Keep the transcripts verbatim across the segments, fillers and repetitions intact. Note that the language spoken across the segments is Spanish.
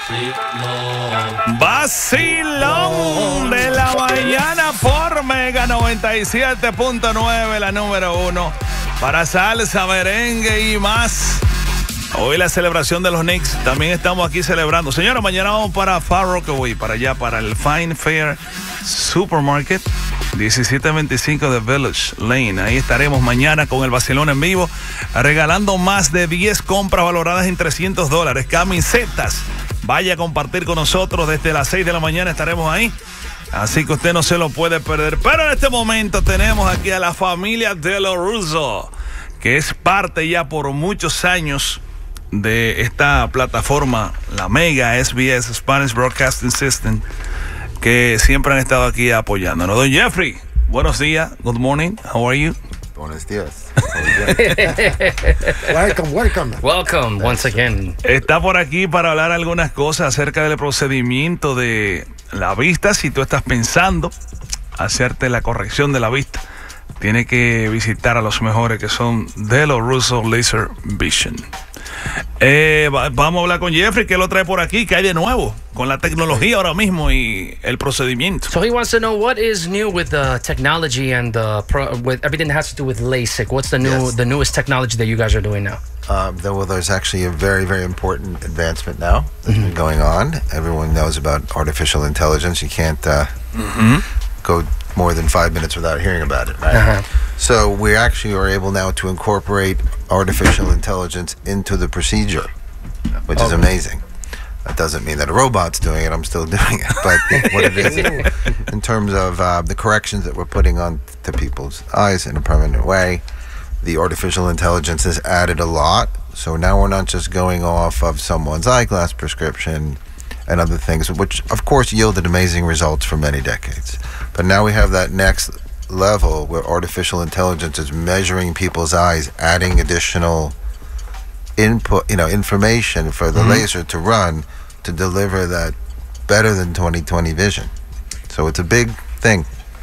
Vacilón de la mañana por Mega noventa y siete punto nueve, la número uno para salsa, merengue y más. Hoy la celebración de los Knicks, también estamos aquí celebrando. Señora, mañana vamos para Far Rockaway, para allá, para el Fine Fair Supermarket, diecisiete veinticinco de Village Lane. Ahí estaremos mañana con el vacilón en vivo, regalando más de diez compras valoradas en trescientos dólares, camisetas. Vaya a compartir con nosotros desde las seis de la mañana, estaremos ahí. Así que usted no se lo puede perder. Pero en este momento tenemos aquí a la familia De Los Russo, que es parte ya por muchos años de esta plataforma, la Mega S B S, Spanish Broadcasting System, que siempre han estado aquí apoyándonos. Don Jeffrey, buenos días, good morning, how are you? Buenos días. Welcome, welcome. Welcome once again. Está por aquí para hablar algunas cosas acerca del procedimiento de la vista. Si tú estás pensando hacerte la corrección de la vista, tiene que visitar a los mejores, que son De Los Russo Laser Vision. Eh, va, vamos a hablar con Jeffrey, que lo trae por aquí, que hay de nuevo con la tecnología ahora mismo y el procedimiento. So he wants to know what is new with the technology and the pro, with everything that has to do with LASIK. What's the new, Yes. the newest technology that you guys are doing now? Um, though, well, there's actually a very, very important advancement now that's been going on. Everyone knows about artificial intelligence. You can't uh, Mm-hmm. go more than five minutes without hearing about it, right? Uh-huh. So we actually are able now to incorporate artificial intelligence into the procedure, which is amazing. That doesn't mean that a robot's doing it. I'm still doing it. But what it is, in terms of uh, the corrections that we're putting on to people's eyes in a permanent way, the artificial intelligence has added a lot. So now we're not just going off of someone's eyeglass prescription and other things, which of course yielded amazing results for many decades. But now we have that next level where artificial intelligence is measuring people's eyes, adding additional input, you know, information for the Mm-hmm. laser to run to deliver that better than twenty twenty vision. So it's a big thing.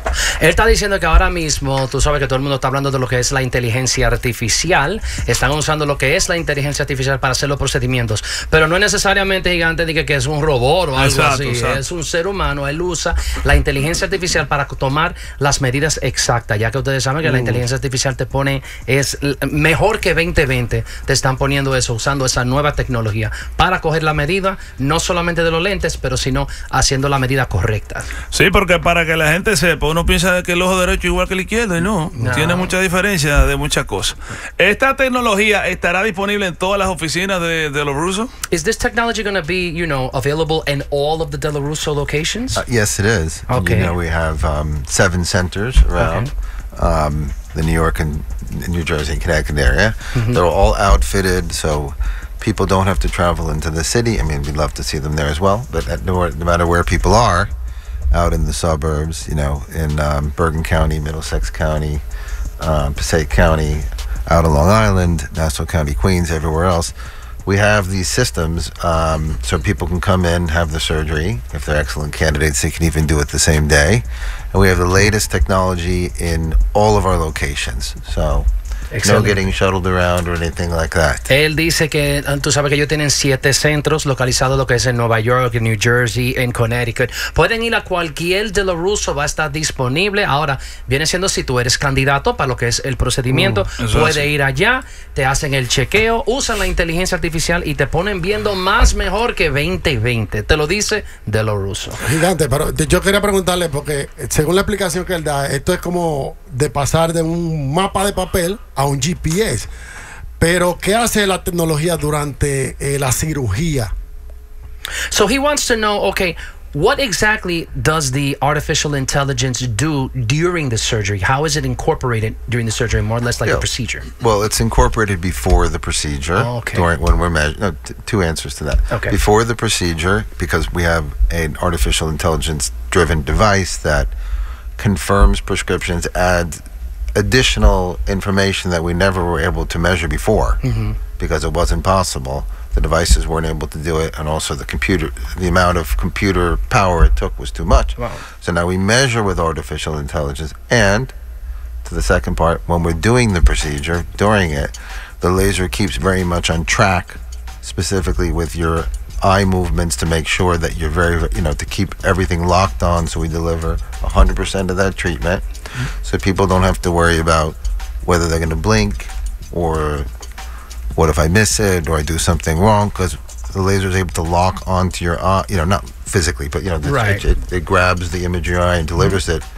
Él está diciendo que ahora mismo, tú sabes que todo el mundo está hablando de lo que es la inteligencia artificial. Están usando lo que es la inteligencia artificial para hacer los procedimientos. Pero no es necesariamente, Gigante, diga que es un robot o algo Exacto, así. exacto. Es un ser humano. Él usa la inteligencia artificial para tomar las medidas exactas. Ya que ustedes saben que la inteligencia artificial te pone, es l- mejor que veinte veinte. Te están poniendo eso, usando esa nueva tecnología para coger la medida, no solamente de los lentes, pero sino haciendo la medida correcta. Sí, porque para que la gente sepa, uno piensa que el ojo derecho es igual que el izquierdo y no, No. tiene mucha diferencia de muchas cosas. ¿Esta tecnología estará disponible en todas las oficinas de, de los Russo? Is this technology going to be, you know, available in all of the De La Russo locations? Uh, yes, it is. Okay. You know, we have um, seven centers around um, the New York and New Jersey and Connecticut area. They're all outfitted, so people don't have to travel into the city. I mean, we'd love to see them there as well, but at, no, no matter where people are, out in the suburbs, you know, in um, Bergen County, Middlesex County, um, Passaic County, out on Long Island, Nassau County, Queens, everywhere else, we have these systems um, so people can come in, have the surgery. If they're excellent candidates, they can even do it the same day. And we have the latest technology in all of our locations. So no Excelente. getting shuttled around or anything like that. Él dice que, tú sabes que ellos tienen siete centros localizados, lo que es en Nueva York, en New Jersey, en Connecticut. Pueden ir a cualquier De Los Russo, va a estar disponible. Ahora, viene siendo si tú eres candidato para lo que es el procedimiento, Uh, eso puedes así. ir allá, te hacen el chequeo, usan la inteligencia artificial y te ponen viendo más mejor que veinte veinte. Te lo dice De Los Russo. Gigante, pero yo quería preguntarle, porque según la explicación que él da, esto es como de pasar de un mapa de papel a un G P S. Pero, ¿qué hace la tecnología durante eh, la cirugía? So he wants to know, okay, what exactly does the artificial intelligence do during the surgery? How is it incorporated during the surgery, more or less like Yeah. a procedure? Well, it's incorporated before the procedure. Oh, okay. During when we're measuring. No, t- two answers to that. Okay. Before the procedure, because we have an artificial intelligence-driven device that confirms prescriptions, adds additional information that we never were able to measure before because it wasn't possible. The devices weren't able to do it, and also the computer, the amount of computer power it took was too much. Wow. So now we measure with artificial intelligence, and to the second part, when we're doing the procedure, during it, the laser keeps very much on track, specifically with your eye movements to make sure that you're very, you know, to keep everything locked on. So we deliver one hundred percent of that treatment. So people don't have to worry about whether they're going to blink or what if I miss it or I do something wrong, because the laser is able to lock onto your eye, you know, not physically, but, you know, Right. it, it, it grabs the image of your eye and delivers it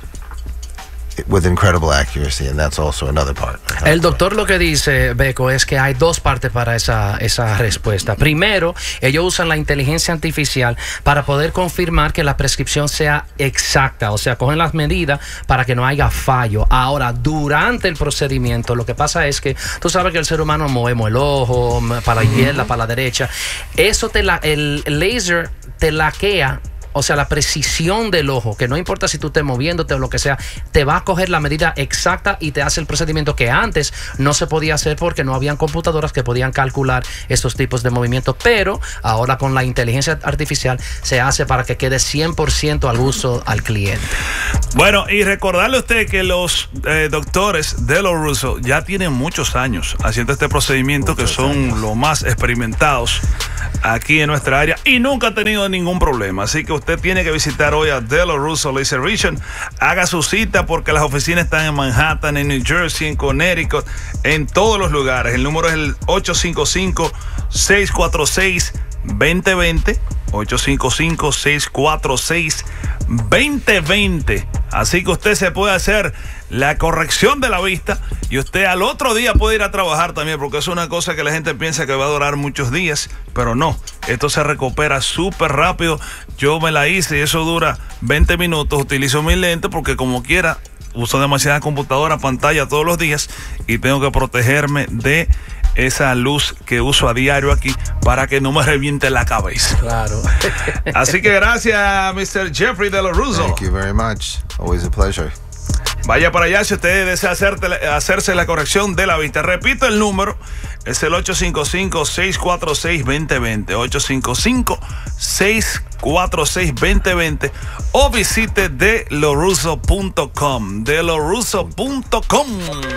with incredible accuracy, and that's also another part. El doctor lo que dice, Beco, es que hay dos partes para esa, esa respuesta. Primero, ellos usan la inteligencia artificial para poder confirmar que la prescripción sea exacta, o sea, cogen las medidas para que no haya fallo. Ahora, durante el procedimiento, lo que pasa es que tú sabes que el ser humano movemos el ojo para la izquierda, para la derecha. Eso te la, el laser te laquea. O sea, la precisión del ojo, que no importa si tú estés moviéndote o lo que sea, te va a coger la medida exacta y te hace el procedimiento que antes no se podía hacer porque no habían computadoras que podían calcular estos tipos de movimientos. Pero ahora con la inteligencia artificial se hace para que quede cien por ciento al uso al cliente. Bueno, y recordarle a usted que los eh, doctores de los Russo ya tienen muchos años haciendo este procedimiento, que son los más experimentados aquí en nuestra área y nunca ha tenido ningún problema. Así que usted tiene que visitar hoy a De Los Russo Laser Vision. Haga su cita porque las oficinas están en Manhattan, en New Jersey, en Connecticut, en todos los lugares. El número es el ocho cinco cinco, seis cuatro seis, dos cero dos cero. ocho cinco cinco, seis cuatro seis, dos cero dos cero. Así que usted se puede hacer la corrección de la vista y usted al otro día puede ir a trabajar también, porque es una cosa que la gente piensa que va a durar muchos días, pero no, esto se recupera súper rápido. Yo me la hice y eso dura veinte minutos. Utilizo mi lente porque como quiera uso demasiada computadora, pantalla todos los días y tengo que protegerme de esa luz que uso a diario aquí para que no me reviente la cabeza. Claro. Así que gracias, mister Jeffrey De Los Russo. Thank you very much. Always a pleasure. Vaya para allá si usted desea hacerte, hacerse la corrección de la vista. Repito el número, es el ocho cinco cinco, seis cuatro seis, dos cero dos cero. ocho cinco cinco, seis cuatro seis, dos cero dos cero. O visite de lo russo punto com. de lo russo punto com.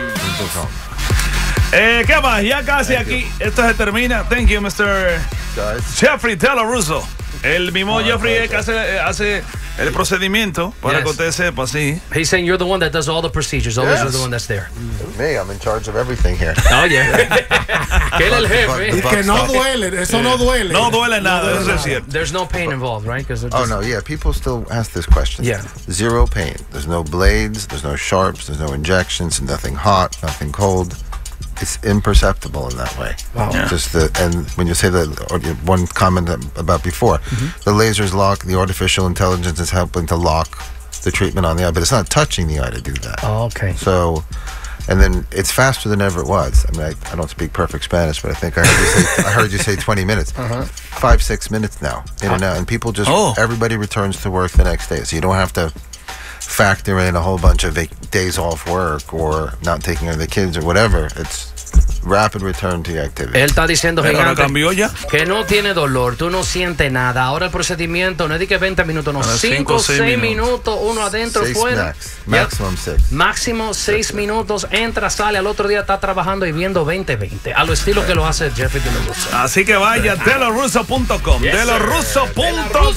Eh, ¿Qué más? Ya casi Thank aquí. you. Esto se termina. Thank you, mister Guys. Jeffrey De Los Russo. El mismo Oh, Jeffrey okay. es que hace, hace el procedimiento, para Yes. que usted sepa, sí. He's saying you're the one that does all the procedures. Always Yes. you're the one that's there. Me, I'm in charge of everything here. Oh, yeah. Que él es el jefe. Y que no duele, eso no duele. No duele nada, eso es nada. cierto. There's no pain involved, right? 'Cause it Oh just- no, yeah, people still ask this question. Yeah. Zero pain. There's no blades, there's no sharps, there's no injections, nothing hot, nothing cold. It's imperceptible in that way. Wow. Yeah. Just the and when you say that, or you- one comment about before, the lasers lock, the artificial intelligence is helping to lock the treatment on the eye, but it's not touching the eye to do that. Oh, okay. So, and then it's faster than ever it was. I mean, I, I don't speak perfect Spanish, but I think I heard you say, I heard you say twenty minutes. Five, six minutes now, in and out. And people just, Oh. everybody returns to work the next day. So you don't have to factor in a whole bunch of vac- days off work or not taking care of the kids or whatever. It's rapid return to your activity. Él está diciendo, Pero ahora gigante, cambió ya. que no tiene dolor, tú no sientes nada. Ahora el procedimiento no es de que veinte minutos, no, Ahora cinco cinco, o seis seis minutos. minutos, uno adentro, Six fuera. max. Ya. Maximum six. Máximo seis minutos, entra, sale, al otro día está trabajando y viendo veinte veinte. A lo estilo que lo hace Jeffrey De Los Russo. Así que vaya a de lo russo punto com. Yes, de lo sir. russo punto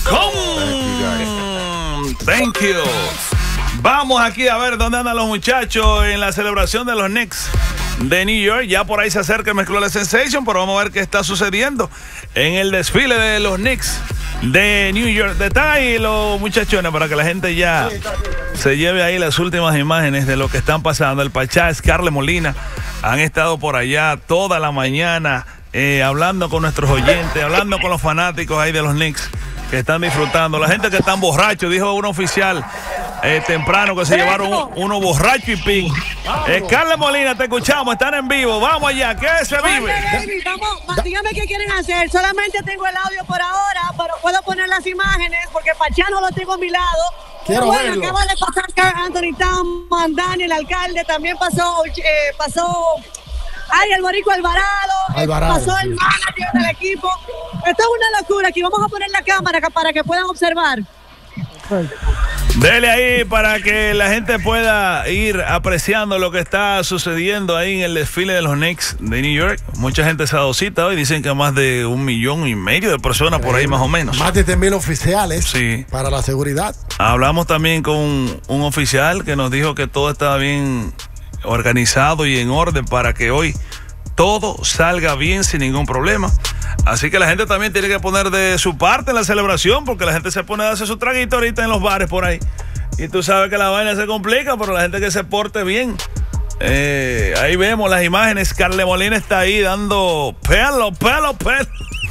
com. Thank you. Vamos aquí a ver dónde andan los muchachos en la celebración de los Knicks de New York. Ya por ahí se acerca el Mezclole Sensation, pero vamos a ver qué está sucediendo en el desfile de los Knicks de New York. Están ahí los muchachones para que la gente ya se lleve ahí las últimas imágenes de lo que están pasando. El Pachá, Scarlett Molina han estado por allá toda la mañana eh, hablando con nuestros oyentes, hablando con los fanáticos ahí de los Knicks que están disfrutando. La gente que están borrachos, dijo un oficial eh, temprano que se llevaron un- uno borracho y pin. Scarlett Molina, te escuchamos, están en vivo. Vamos allá, ¿qué se vive? Oye, baby, vamos, dígame qué quieren hacer. Solamente tengo el audio por ahora, pero puedo poner las imágenes porque Pachá no lo tengo a mi lado. Quiero Pero bueno, verlo. acaba de pasar Carl Anthony Towns, Mandani, el alcalde, también pasó, eh, pasó Ari, el Borico Alvarado, eh, Alvarado, pasó el sí. manager del equipo. Esto es una locura. Aquí vamos a poner la cámara acá para que puedan observar. Dele ahí para que la gente pueda ir apreciando lo que está sucediendo ahí en el desfile de los Knicks de New York. Mucha gente se ha dado cita hoy. Dicen que más de un millón y medio de personas por ahí más o menos. Más de tres mil oficiales sí. para la seguridad. Hablamos también con un, un oficial que nos dijo que todo estaba bien organizado y en orden para que hoy todo salga bien sin ningún problema. Así que la gente también tiene que poner de su parte en la celebración, porque la gente se pone a darse su traguito ahorita en los bares por ahí. Y tú sabes que la vaina se complica, pero la gente que se porte bien. Eh, ahí vemos las imágenes. Carle Molina está ahí dando pelo, pelo, pelo.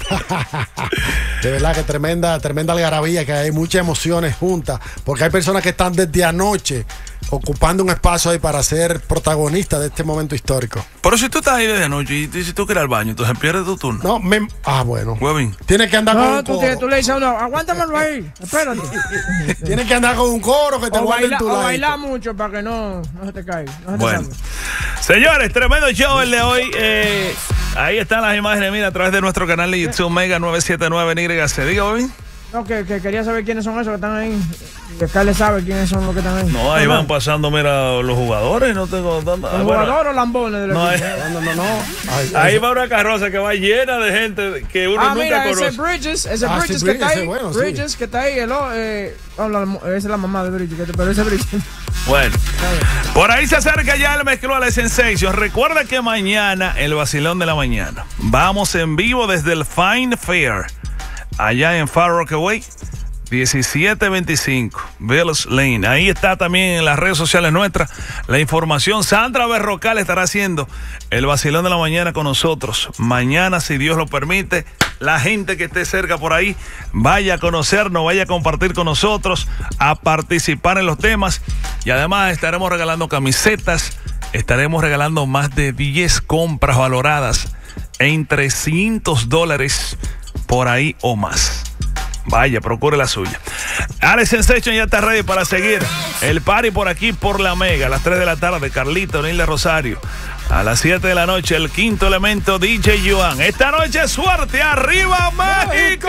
De verdad que tremenda, tremenda algarabía, que hay muchas emociones juntas, porque hay personas que están desde anoche ocupando un espacio ahí para ser protagonistas de este momento histórico. Pero si tú estás ahí desde anoche y si tú quieres ir al baño, entonces pierdes tu turno. No, me, ah, bueno. Huevín. Tienes que andar no, con un tú, coro. tú le dices a uno, aguántamelo ahí, espérate. Tienes que andar con un coro que te o guarde baila, en tu o lado. bailar mucho para que no, no se te caiga. No se te bueno, salga. Señores, tremendo show el de hoy. Eh, ahí están las imágenes, mira, a través de nuestro canal de YouTube, Mega nueve siete nueve N Y C. Diga, Huevín. No, que, que quería saber quiénes son esos que están ahí. Que Carles sabe quiénes son los que están ahí. No, ahí van pasando, mira, los jugadores. No tengo tanta. ¿Los bueno, jugadores o lambones del no, equipo? hay- No, no, no. Ay, Ahí ay, va una carroza que va llena de gente que uno Ah, nunca mira, conoce. ese Bridges, ese Ah, Bridges sí, que está Bridges, ahí. bueno, sí. Bridges que está ahí, el, o- eh, oh, la- esa es la mamá de Bridges, que- pero ese Bridges. Bueno, por ahí se acerca ya el mezcló a la Sensation. Recuerda que mañana, el vacilón de la mañana, vamos en vivo desde el Fine Fair, allá en Far Rockaway, diecisiete veinticinco Bills Lane. Ahí está también en las redes sociales nuestras la información. Sandra Berrocal estará haciendo el vacilón de la mañana con nosotros. Mañana, si Dios lo permite, la gente que esté cerca por ahí vaya a conocernos, vaya a compartir con nosotros, a participar en los temas. Y además estaremos regalando camisetas, estaremos regalando más de diez compras valoradas en trescientos dólares por ahí o más. Vaya, procure la suya. Alex Sensation ya está ready para seguir el party por aquí por la Mega. A las tres de la tarde, Carlito, Nilda Rosario. A las siete de la noche, el quinto elemento, D J Yuan. Esta noche, suerte. ¡Arriba, México!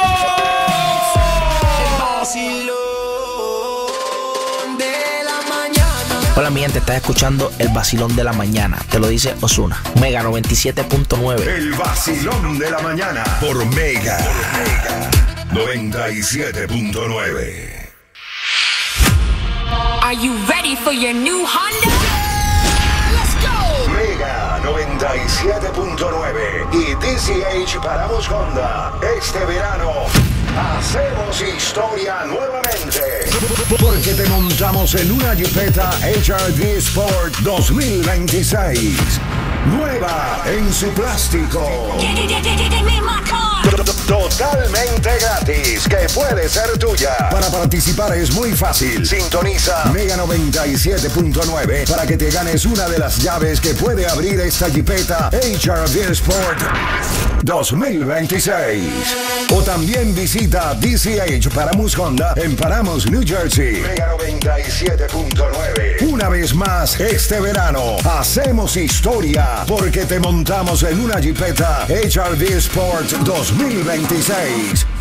Hola mi gente, estás escuchando El Vacilón de la Mañana. Te lo dice Ozuna. Mega noventa y siete punto nueve. El vacilón de la mañana por Mega, noventa y siete punto nueve. Are you ready for your new Honda? Let's go. Mega noventa y siete punto nueve y D C H Paramos Honda. Este verano hacemos historia nuevamente, porque te montamos en una Jeepeta H R V Sport dos mil veintiséis. Nueva en su plástico. Totalmente gratis, que puede ser tuya. Para participar es muy fácil. Sintoniza Mega noventa y siete punto nueve para que te ganes una de las llaves que puede abrir esta Jeepeta H R V Sport dos mil veintiséis. O también visita D C H Paramus Honda en Paramus, New Jersey. Mega noventa y siete punto nueve. Una vez más, este verano hacemos historia, porque te montamos en una Jeepeta H R V Sport dos mil veintiséis.